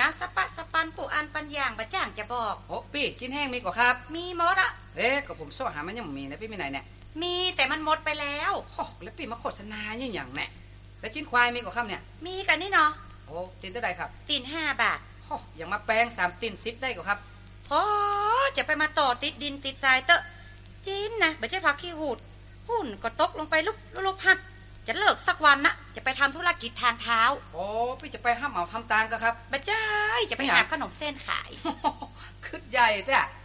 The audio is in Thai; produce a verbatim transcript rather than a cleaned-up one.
นะสปะสปันปูอันปันอย่างบะจ้างจะบอกโอ้พี่จิ้นแห้งมีกว่าครับมีหมดอะเอ๊ะก็ผมโซ่หามันยังมีนะพี่มีไหนเนี่ยมีแต่มันหมดไปแล้วโอ้แล้วพี่มาโฆษณาอย่างอย่างแน่แล้วจิ้นควายมีกว่าครับเนี่ยมีกันนี่เนาะโอ้ตีนเท่าไรครับตีนห้าบาทโอ้ยังมาแปลงสามตีนสิบได้กว่าครับพอจะไปมาต่อติดดินติดทรายเตอะจีนนะไม่ใช่พักขี้หูดหุ่นก็ตกลงไปลุกลุกพัดจะเลิกสักวันนะจะไปทำธุรกิจทางเท้าโอ้พี่จะไปห้ามเอาทำตางก็ครับบ้าจ้าจะไปหาขนมเส้นขายขึ้นใหญ่จ้ะ